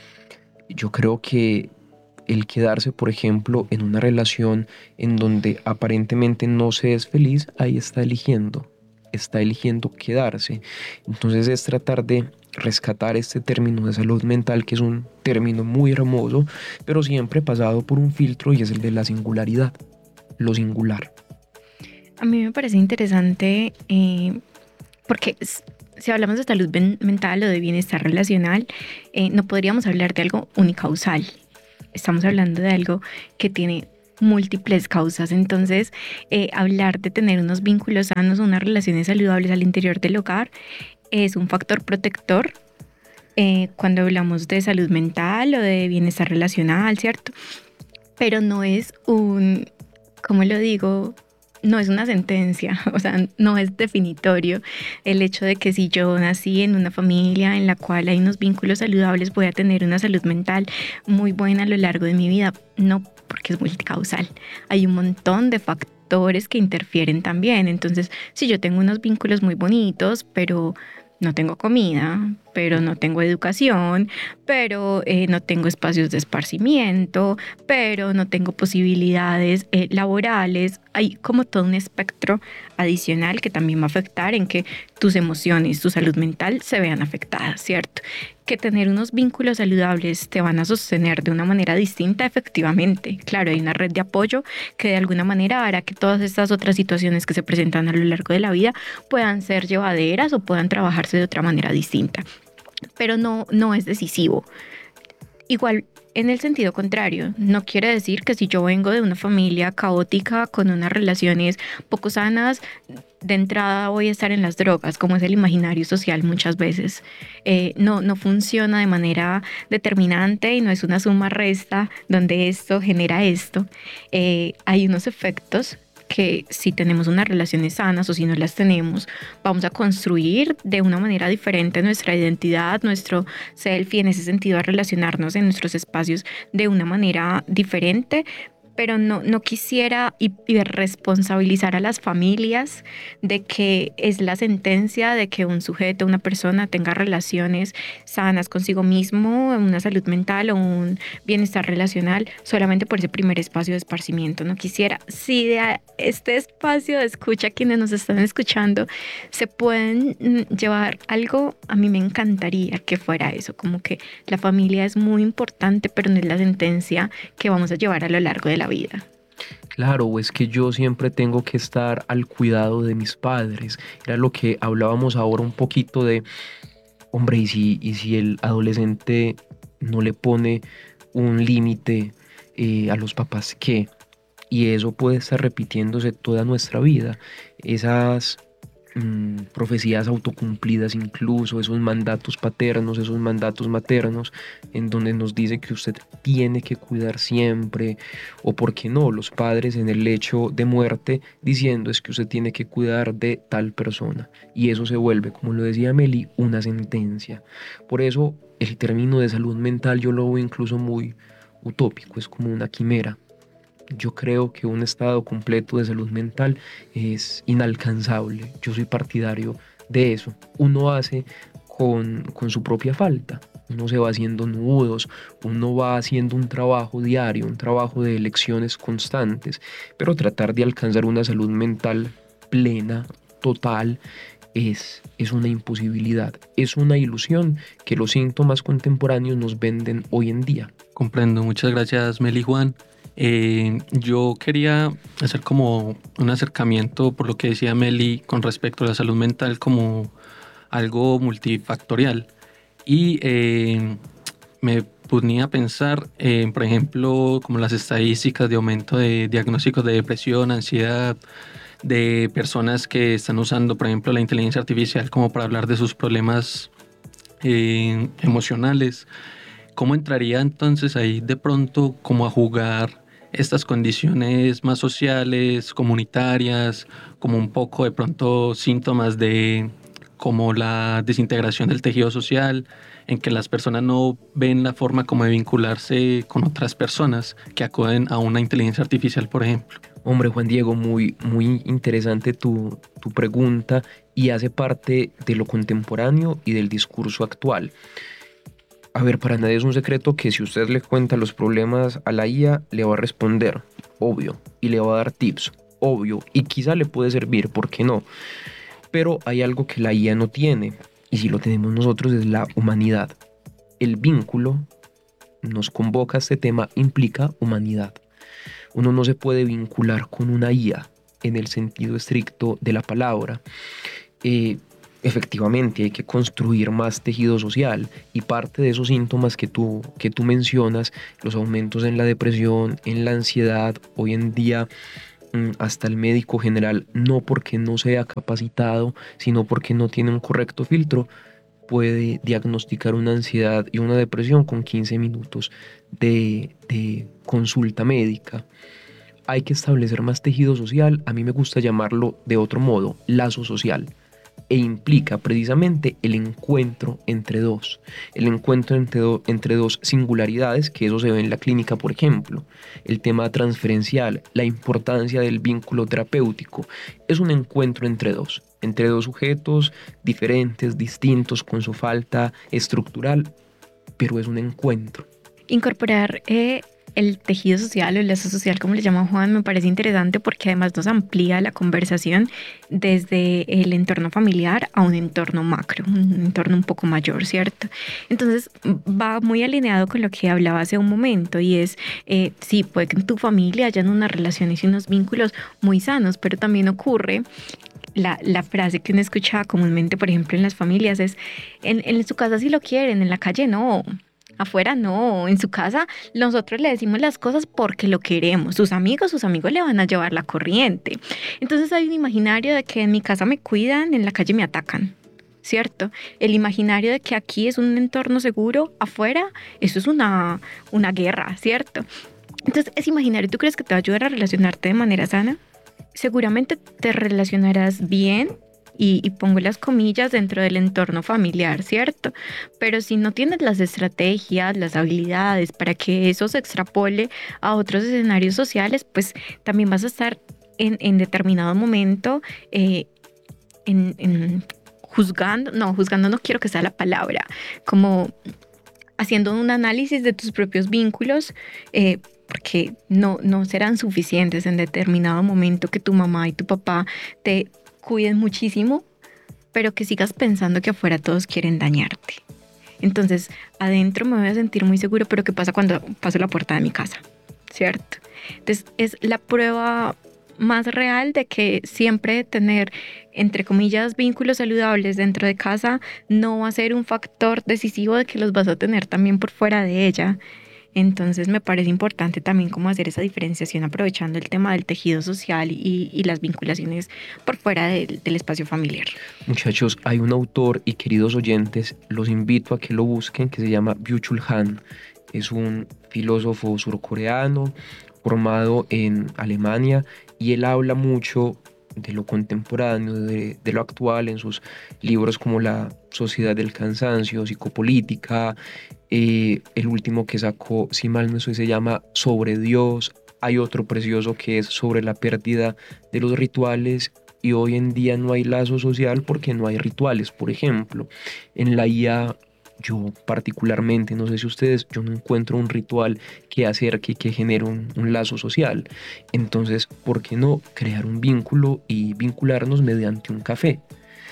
Yo creo que el quedarse, por ejemplo, en una relación en donde aparentemente no se es feliz, ahí está eligiendo, está eligiendo quedarse. Entonces es tratar de rescatar este término de salud mental, que es un término muy hermoso, pero siempre pasado por un filtro, y es el de la singularidad, lo singular. A mí me parece interesante eh, porque si hablamos de salud mental o de bienestar relacional, eh, no podríamos hablar de algo unicausal. Estamos hablando de algo que tiene múltiples causas. Entonces, eh, hablar de tener unos vínculos sanos, unas relaciones saludables al interior del hogar, es un factor protector eh, cuando hablamos de salud mental o de bienestar relacional, ¿cierto? Pero no es un, ¿cómo lo digo? No es una sentencia, o sea, no es definitorio el hecho de que si yo nací en una familia en la cual hay unos vínculos saludables, voy a tener una salud mental muy buena a lo largo de mi vida. No, porque es multicausal. Hay un montón de factores que interfieren también. Entonces, si yo tengo unos vínculos muy bonitos, pero no tengo comida, pero no tengo educación, pero eh, no tengo espacios de esparcimiento, pero no tengo posibilidades eh, laborales. Hay como todo un espectro adicional que también va a afectar en que tus emociones, tu salud mental se vean afectadas, ¿cierto? Que tener unos vínculos saludables te van a sostener de una manera distinta, efectivamente. Claro, hay una red de apoyo que de alguna manera hará que todas estas otras situaciones que se presentan a lo largo de la vida puedan ser llevaderas o puedan trabajarse de otra manera distinta. Pero no, no es decisivo. Igual, en el sentido contrario, no quiere decir que si yo vengo de una familia caótica con unas relaciones poco sanas, de entrada voy a estar en las drogas, como es el imaginario social muchas veces. Eh, no, no funciona de manera determinante y no es una suma-resta donde esto genera esto. Eh, hay unos efectos que si tenemos unas relaciones sanas o si no las tenemos, vamos a construir de una manera diferente nuestra identidad, nuestro self, y en ese sentido a relacionarnos en nuestros espacios de una manera diferente. Pero no, no quisiera responsabilizar a las familias de que es la sentencia de que un sujeto, una persona tenga relaciones sanas consigo mismo, una salud mental o un bienestar relacional solamente por ese primer espacio de esparcimiento. No quisiera, si de este espacio de escucha quienes nos están escuchando se pueden llevar algo, a mí me encantaría que fuera eso, como que la familia es muy importante, pero no es la sentencia que vamos a llevar a lo largo de la vida. Claro, o es que yo siempre tengo que estar al cuidado de mis padres. Era lo que hablábamos ahora un poquito de, hombre, ¿y si, y si el adolescente no le pone un límite eh, a los papás, qué? Y eso puede estar repitiéndose toda nuestra vida. Esas mmm, profecías autocumplidas, incluso esos mandatos paternos, esos mandatos maternos, en donde nos dice que usted tiene que cuidar siempre, o por qué no, los padres en el lecho de muerte diciendo es que usted tiene que cuidar de tal persona, y eso se vuelve, como lo decía Meli, una sentencia. Por eso el término de salud mental yo lo veo incluso muy utópico, es como una quimera. Yo creo que un estado completo de salud mental es inalcanzable. Yo soy partidario de eso. Uno hace con, con su propia falta. Uno se va haciendo nudos, uno va haciendo un trabajo diario, un trabajo de elecciones constantes, pero tratar de alcanzar una salud mental plena, total, es, es una imposibilidad. Es una ilusión que los síntomas contemporáneos nos venden hoy en día. Comprendo. Muchas gracias, Meli y Juan. Eh, yo quería hacer como un acercamiento por lo que decía Meli con respecto a la salud mental como algo multifactorial. Y eh, me ponía a pensar, eh, por ejemplo, como las estadísticas de aumento de diagnósticos de depresión, ansiedad, de personas que están usando, por ejemplo, la inteligencia artificial como para hablar de sus problemas eh, emocionales. ¿Cómo entraría entonces ahí de pronto como a jugar estas condiciones más sociales, comunitarias, como un poco de pronto síntomas de como la desintegración del tejido social, en que las personas no ven la forma como de vincularse con otras personas que acuden a una inteligencia artificial, por ejemplo? Hombre, Juan Diego, muy, muy interesante tu, tu pregunta y hace parte de lo contemporáneo y del discurso actual. A ver, para nadie es un secreto que si usted le cuenta los problemas a la I A, le va a responder, obvio, y le va a dar tips, obvio, y quizá le puede servir, ¿por qué no? Pero hay algo que la I A no tiene, y si lo tenemos nosotros es la humanidad. El vínculo nos convoca a este tema, implica humanidad. Uno no se puede vincular con una I A en el sentido estricto de la palabra. Eh, efectivamente hay que construir más tejido social y parte de esos síntomas que tú, que tú mencionas, los aumentos en la depresión, en la ansiedad, hoy en día hasta el médico general, no porque no sea capacitado, sino porque no tiene un correcto filtro, puede diagnosticar una ansiedad y una depresión con quince minutos de, de consulta médica. Hay que establecer más tejido social, a mí me gusta llamarlo de otro modo, lazo social, e implica precisamente el encuentro entre dos, el encuentro entre, do, entre dos singularidades, que eso se ve en la clínica, por ejemplo, el tema transferencial, la importancia del vínculo terapéutico, es un encuentro entre dos, entre dos sujetos diferentes, distintos, con su falta estructural, pero es un encuentro. Incorporar eh, el tejido social o el lazo social, como le llama Juan, me parece interesante porque además nos amplía la conversación desde el entorno familiar a un entorno macro, un entorno un poco mayor, ¿cierto? Entonces va muy alineado con lo que hablaba hace un momento y es, eh, sí, puede que en tu familia hayan unas relaciones y unos vínculos muy sanos, pero también ocurre La, la frase que uno escucha comúnmente, por ejemplo, en las familias es, en, en su casa sí lo quieren, en la calle no, afuera no, en su casa nosotros le decimos las cosas porque lo queremos, sus amigos, sus amigos le van a llevar la corriente. Entonces hay un imaginario de que en mi casa me cuidan, en la calle me atacan, ¿cierto? El imaginario de que aquí es un entorno seguro, afuera, eso es una, una guerra, ¿cierto? Entonces, ese imaginario, ¿tú crees que te va a ayudar a relacionarte de manera sana? Seguramente te relacionarás bien y, y pongo las comillas dentro del entorno familiar, ¿cierto? Pero si no tienes las estrategias, las habilidades para que eso se extrapole a otros escenarios sociales, pues también vas a estar en, en determinado momento eh, en, en juzgando, no, juzgando no quiero que sea la palabra, como haciendo un análisis de tus propios vínculos, eh, porque no, no serán suficientes en determinado momento que tu mamá y tu papá te cuiden muchísimo, pero que sigas pensando que afuera todos quieren dañarte. Entonces, adentro me voy a sentir muy seguro, pero ¿qué pasa cuando paso la puerta de mi casa? ¿Cierto? Entonces, es la prueba más real de que siempre tener, entre comillas, vínculos saludables dentro de casa no va a ser un factor decisivo de que los vas a tener también por fuera de ella. Entonces me parece importante también cómo hacer esa diferenciación aprovechando el tema del tejido social y, y las vinculaciones por fuera de, del espacio familiar. Muchachos, hay un autor y queridos oyentes, los invito a que lo busquen, que se llama Byung-Chul Han. Es un filósofo surcoreano formado en Alemania y él habla mucho de lo contemporáneo, de, de lo actual en sus libros como La Sociedad del Cansancio, Psicopolítica, eh, el último que sacó, si mal no estoy, se llama Sobre Dios. Hay otro precioso que es sobre la pérdida de los rituales y hoy en día no hay lazo social porque no hay rituales. Por ejemplo, en la I A, yo particularmente, no sé si ustedes, yo no encuentro un ritual que acerque, que genere un, un lazo social. Entonces, ¿por qué no crear un vínculo y vincularnos mediante un café?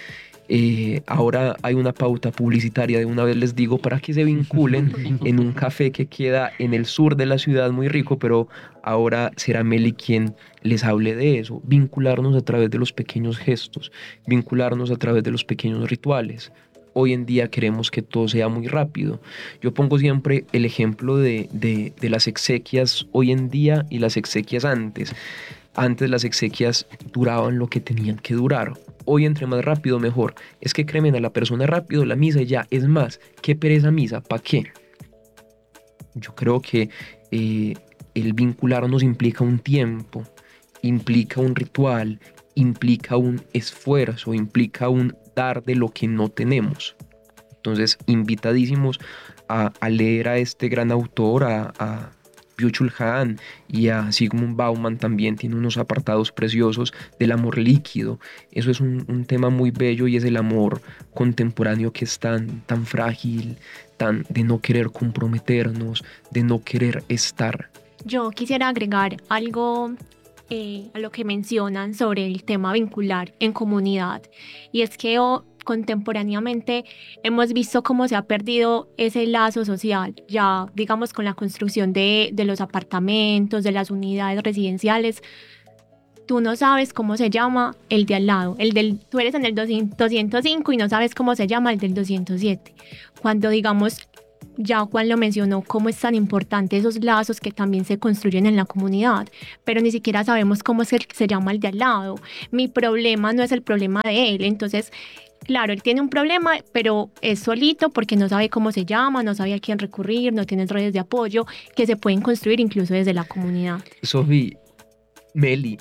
Eh, ahora hay una pauta publicitaria, de una vez les digo, para que se vinculen en un café que queda en el sur de la ciudad, muy rico, pero ahora será Meli quien les hable de eso, vincularnos a través de los pequeños gestos, vincularnos a través de los pequeños rituales. Hoy en día queremos que todo sea muy rápido. Yo pongo siempre el ejemplo de, de, de las exequias hoy en día y las exequias antes. Antes las exequias duraban lo que tenían que durar. Hoy entre más rápido mejor. Es que cremen a la persona rápido la misa y ya. Es más, qué pereza misa, ¿para qué? Yo creo que eh, el vincularnos implica un tiempo, implica un ritual, implica un esfuerzo, implica un dar de lo que no tenemos. Entonces, invitadísimos a, a leer a este gran autor, a, a Byung-Chul Han, y a Zygmunt Bauman también tiene unos apartados preciosos del amor líquido. Eso es un, un tema muy bello, y es el amor contemporáneo que es tan, tan frágil, tan de no querer comprometernos, de no querer estar. Yo quisiera agregar algo eh, a lo que mencionan sobre el tema vincular en comunidad, y es que oh, contemporáneamente hemos visto cómo se ha perdido ese lazo social, ya digamos con la construcción de, de los apartamentos, de las unidades residenciales. Tú no sabes cómo se llama el de al lado, el del, tú eres en el doscientos cinco y no sabes cómo se llama el del doscientos siete. Cuando digamos, ya Juan lo mencionó, cómo es tan importante esos lazos que también se construyen en la comunidad, pero ni siquiera sabemos cómo es el, se llama el de al lado. Mi problema no es el problema de él, entonces claro, él tiene un problema, pero es solito porque no sabe cómo se llama, no sabe a quién recurrir, no tiene redes de apoyo que se pueden construir incluso desde la comunidad. Sofi, Meli.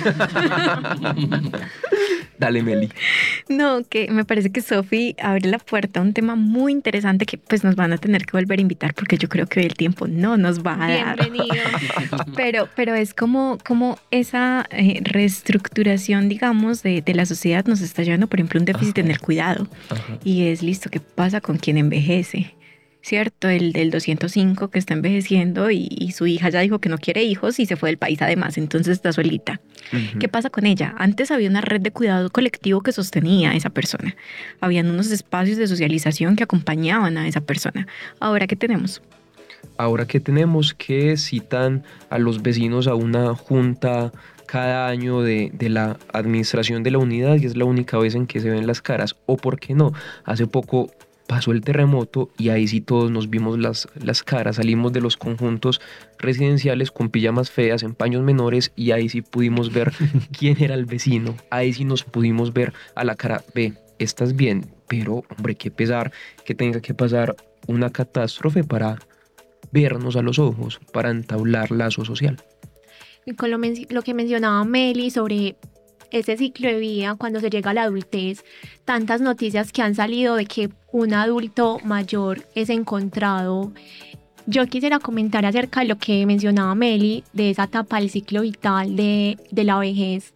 Dale, Meli. No, que me parece que Sofi abre la puerta a un tema muy interesante que pues nos van a tener que volver a invitar, porque yo creo que hoy el tiempo no nos va a dar. Bienvenido. Pero, pero es como, como esa eh, reestructuración, digamos, de, de la sociedad nos está llevando, por ejemplo, un déficit Ajá. en el cuidado. Ajá. Y es listo, ¿qué pasa con quien envejece? ¿Cierto? El del doscientos cinco que está envejeciendo y, y su hija ya dijo que no quiere hijos y se fue del país además, entonces está solita. Uh-huh. ¿Qué pasa con ella? Antes había una red de cuidado colectivo que sostenía a esa persona. Habían unos espacios de socialización que acompañaban a esa persona. ¿Ahora qué tenemos? Ahora que tenemos que citan a los vecinos a una junta cada año de, de la administración de la unidad, y es la única vez en que se ven las caras. O por qué no, hace poco pasó el terremoto y ahí sí todos nos vimos las, las caras, salimos de los conjuntos residenciales con pijamas feas, en paños menores, y ahí sí pudimos ver quién era el vecino, ahí sí nos pudimos ver a la cara. Ve, estás bien, pero hombre, qué pesar que tenga que pasar una catástrofe para vernos a los ojos, para entablar lazo social. Y con lo, men- lo que mencionaba Meli sobre ese ciclo de vida cuando se llega a la adultez, tantas noticias que han salido de que un adulto mayor es encontrado. Yo quisiera comentar acerca de lo que mencionaba Meli, de esa etapa del ciclo vital de, de la vejez,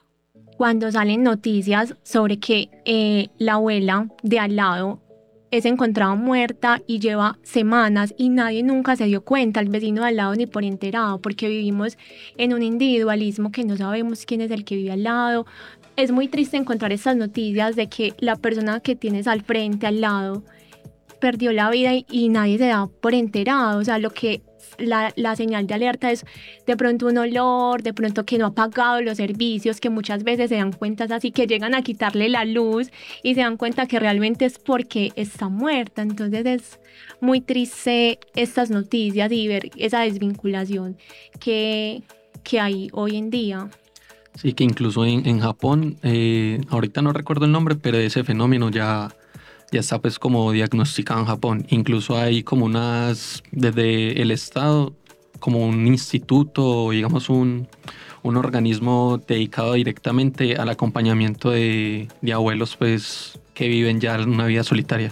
cuando salen noticias sobre que eh, la abuela de al lado es encontrada muerta y lleva semanas y nadie nunca se dio cuenta, el vecino de al lado ni por enterado, porque vivimos en un individualismo que no sabemos quién es el que vive al lado. Es muy triste encontrar estas noticias de que la persona que tienes al frente, al lado, perdió la vida y, y nadie se da por enterado. O sea, lo que la, la señal de alerta es de pronto un olor, de pronto que no ha pagado los servicios, que muchas veces se dan cuenta, es así, que llegan a quitarle la luz y se dan cuenta que realmente es porque está muerta. Entonces es muy triste estas noticias y ver esa desvinculación que, que hay hoy en día. Sí, que incluso en, en Japón, eh, ahorita no recuerdo el nombre, pero ese fenómeno ya, ya está pues como diagnosticado en Japón. Incluso hay como unas, desde el Estado, como un instituto, digamos un, un organismo dedicado directamente al acompañamiento de, de abuelos pues que viven ya una vida solitaria.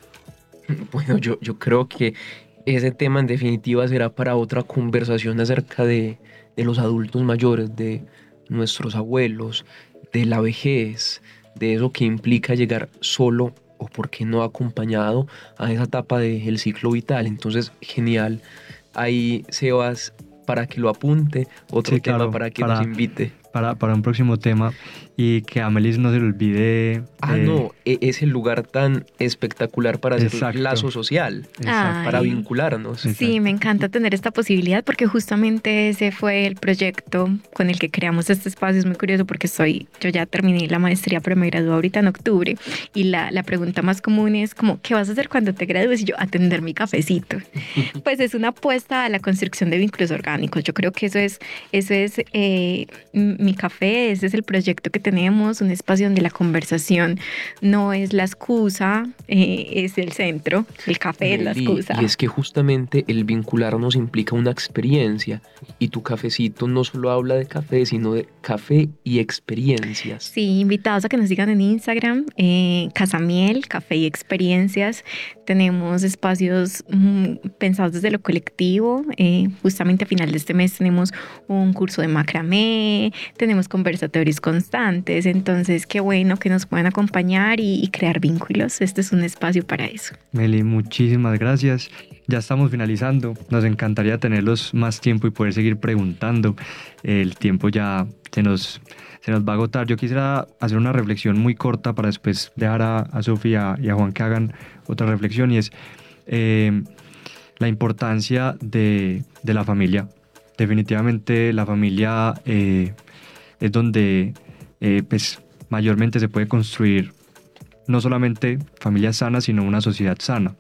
Bueno, yo, yo creo que ese tema en definitiva será para otra conversación acerca de, de los adultos mayores, de nuestros abuelos, de la vejez, de eso que implica llegar solo o por qué no acompañado a esa etapa del ciclo vital. Entonces, genial. Ahí, Sebas, para que lo apunte, otro Sí, tema claro, para que para- nos invite. para, para un próximo tema y que a Melis no se le olvide. Ah, eh, no, e- es el lugar tan espectacular para hacer Exacto. lazo social, exacto. para Ay. vincularnos. Sí. Sí, me encanta tener esta posibilidad porque justamente ese fue el proyecto con el que creamos este espacio. Es muy curioso porque soy, yo ya terminé la maestría, pero me gradué ahorita en octubre y la, la pregunta más común es como, ¿qué vas a hacer cuando te gradúes? Y yo, atender mi cafecito. Pues es una apuesta a la construcción de vínculos orgánicos. Yo creo que eso es, eso es eh, mi café, ese es el proyecto que tenemos, un espacio donde la conversación no es la excusa, eh, es el centro, el café es la Meli, excusa. y es que justamente el vincularnos implica una experiencia y tu cafecito no solo habla de café, sino de café y experiencias. Sí, invitados a que nos sigan en Instagram, eh, Casamiel, Café y Experiencias. Tenemos espacios mm, pensados desde lo colectivo. Eh, justamente a final de este mes tenemos un curso de macramé, tenemos conversatorios constantes. Entonces, qué bueno que nos puedan acompañar y, y crear vínculos. Este es un espacio para eso. Meli, muchísimas gracias. Ya estamos finalizando. Nos encantaría tenerlos más tiempo y poder seguir preguntando. El tiempo ya se nos, se nos va a agotar. Yo quisiera hacer una reflexión muy corta para después dejar a, a Sofía y a Juan que hagan otra reflexión y es eh, la importancia de, de la familia. Definitivamente la familia eh, es donde eh, pues, mayormente se puede construir no solamente familias sanas, sino una sociedad sana.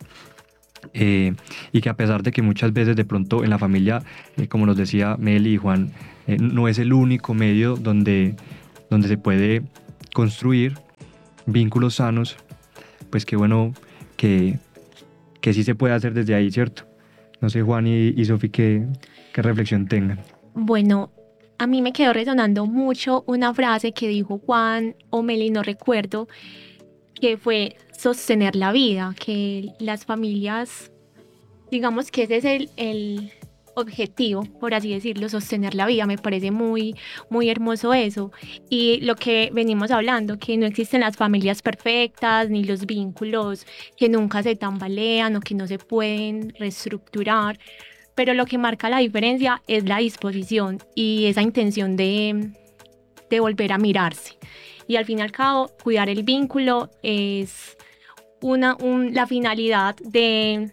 Eh, y que a pesar de que muchas veces de pronto en la familia, eh, como nos decía Meli y Juan, eh, no es el único medio donde, donde se puede construir vínculos sanos, pues qué bueno que, que sí se puede hacer desde ahí, ¿cierto? No sé, Juan y, y Sofi, qué, qué reflexión tengan. Bueno, a mí me quedó resonando mucho una frase que dijo Juan o Meli, no recuerdo, que fue sostener la vida, que las familias, digamos que ese es el, el objetivo, por así decirlo, sostener la vida. Me parece muy, muy hermoso eso. Y lo que venimos hablando, que no existen las familias perfectas, ni los vínculos que nunca se tambalean o que no se pueden reestructurar, pero lo que marca la diferencia es la disposición y esa intención de, de volver a mirarse. Y al fin y al cabo, cuidar el vínculo es una, un, la finalidad de,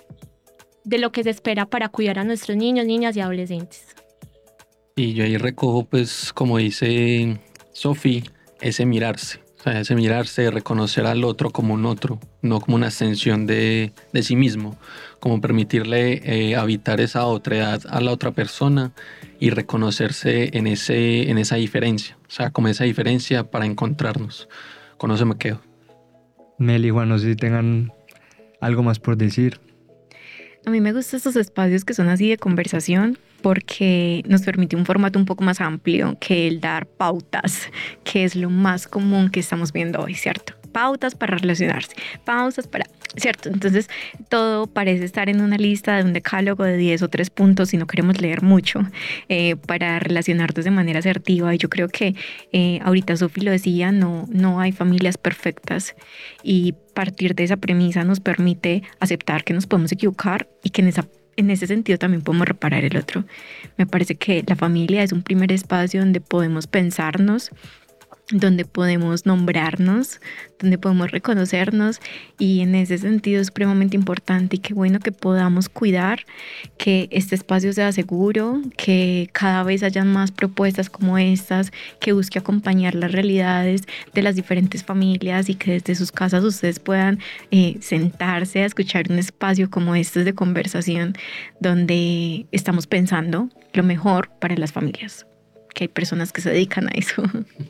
de lo que se espera para cuidar a nuestros niños, niñas y adolescentes. Y yo ahí recojo, pues, como dice Sofi, ese mirarse. O sea, ese mirarse, reconocer al otro como un otro, no como una extensión de, de sí mismo, como permitirle eh, habitar esa otredad a la otra persona y reconocerse en, ese, en esa diferencia. O sea, como esa diferencia para encontrarnos. Con eso me quedo. Meli y Juan, no sé si tengan algo más por decir. A mí me gustan estos espacios que son así de conversación porque nos permite un formato un poco más amplio que el dar pautas, que es lo más común que estamos viendo hoy, ¿cierto? Pautas para relacionarse, pausas para, ¿cierto? Entonces todo parece estar en una lista de un decálogo de diez o tres puntos si no queremos leer mucho eh, para relacionarnos de manera asertiva. Y yo creo que eh, ahorita Sofi lo decía, no, no hay familias perfectas y partir de esa premisa nos permite aceptar que nos podemos equivocar y que en esa En ese sentido también podemos reparar el otro. Me parece que la familia es un primer espacio donde podemos pensarnos, donde podemos nombrarnos, donde podemos reconocernos y en ese sentido es supremamente importante y qué bueno que podamos cuidar que este espacio sea seguro, que cada vez hayan más propuestas como estas, que busque acompañar las realidades de las diferentes familias y que desde sus casas ustedes puedan eh, sentarse a escuchar un espacio como este de conversación donde estamos pensando lo mejor para las familias, que hay personas que se dedican a eso.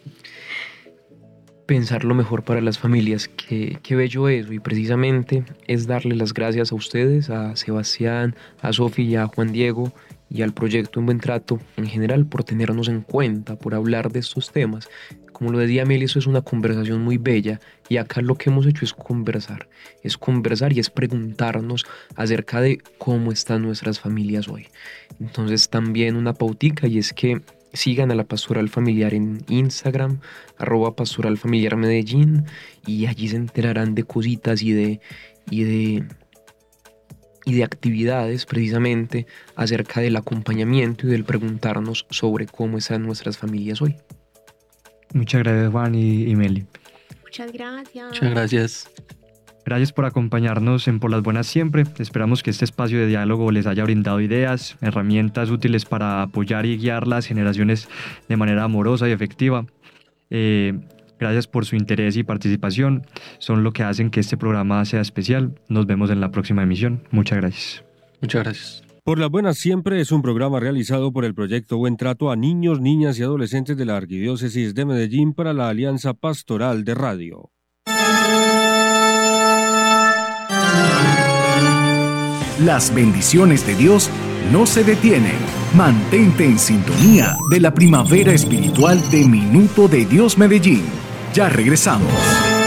Pensar lo mejor para las familias, qué, qué bello eso, y precisamente es darle las gracias a ustedes, a Sebastián, a Sofi y a Juan Diego y al proyecto Un Buen Trato en general por tenernos en cuenta, por hablar de estos temas. Como lo decía Meli, eso es una conversación muy bella y acá lo que hemos hecho es conversar, es conversar y es preguntarnos acerca de cómo están nuestras familias hoy. Entonces también una pautica y es que sigan a la Pastoral Familiar en Instagram, arroba Pastoral Familiar Medellín, y allí se enterarán de cositas y de, y de y de actividades precisamente acerca del acompañamiento y del preguntarnos sobre cómo están nuestras familias hoy. Muchas gracias, Juan y, y Meli. Muchas gracias. Muchas gracias. Gracias por acompañarnos en Por las Buenas Siempre. Esperamos que este espacio de diálogo les haya brindado ideas, herramientas útiles para apoyar y guiar las generaciones de manera amorosa y efectiva. Eh, gracias por su interés y participación. Son lo que hacen que este programa sea especial. Nos vemos en la próxima emisión. Muchas gracias. Muchas gracias. Por las Buenas Siempre es un programa realizado por el proyecto Buen Trato a Niños, Niñas y Adolescentes de la Arquidiócesis de Medellín para la Alianza Pastoral de Radio. Las bendiciones de Dios no se detienen. Mantente en sintonía de la primavera espiritual de Minuto de Dios Medellín. Ya regresamos.